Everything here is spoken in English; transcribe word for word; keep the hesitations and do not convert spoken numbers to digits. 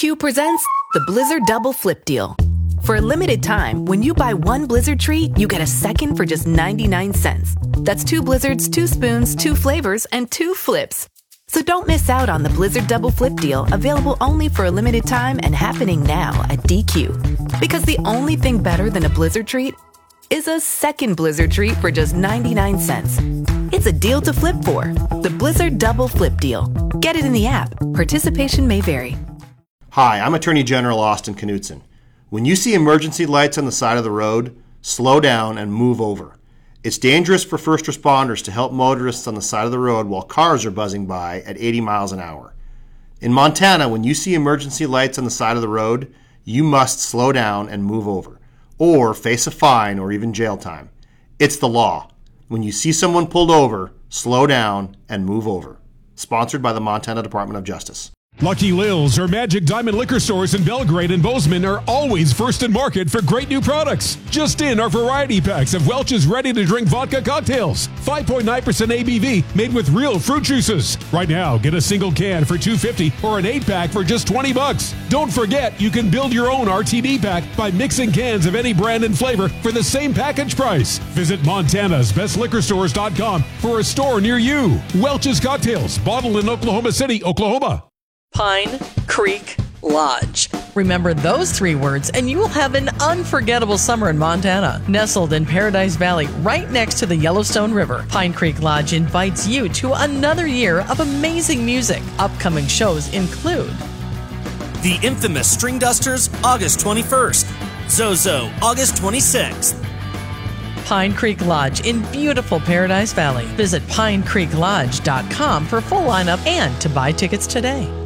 Q presents the Blizzard Double Flip Deal. For a limited time, when you buy one Blizzard treat, you get a second for just ninety-nine cents. That's two Blizzards, two spoons, two flavors, and two flips. So don't miss out on the Blizzard Double Flip Deal, available only for a limited time and happening now at D Q. Because the only thing better than a Blizzard treat is a second Blizzard treat for just ninety-nine cents. It's a deal to flip for. The Blizzard Double Flip Deal. Get it in the app. Participation may vary. Hi, I'm Attorney General Austin Knudsen. When you see emergency lights on the side of the road, slow down and move over. It's dangerous for first responders to help motorists on the side of the road while cars are buzzing by at eighty miles an hour. In Montana, when you see emergency lights on the side of the road, you must slow down and move over, or face a fine or even jail time. It's the law. When you see someone pulled over, slow down and move over. Sponsored by the Montana Department of Justice. Lucky Lil's or Magic Diamond liquor stores in Belgrade and Bozeman are always first in market for great new products. Just in are variety packs of Welch's ready-to-drink vodka cocktails. five point nine percent A B V made with real fruit juices. Right now, get a single can for two dollars and fifty cents or an eight-pack for just twenty bucks. Don't forget, you can build your own R T D pack by mixing cans of any brand and flavor for the same package price. Visit Montana's Best Liquor Stores dot com for a store near you. Welch's Cocktails, bottled in Oklahoma City, Oklahoma. Pine Creek Lodge. Remember those three words and you will have an unforgettable summer in Montana. Nestled in Paradise Valley, right next to the Yellowstone River, Pine Creek Lodge invites you to another year of amazing music. Upcoming shows include The Infamous String Dusters, August twenty-first. Zozo, August twenty-sixth. Pine Creek Lodge in beautiful Paradise Valley. Visit pine creek lodge dot com for full lineup and to buy tickets today.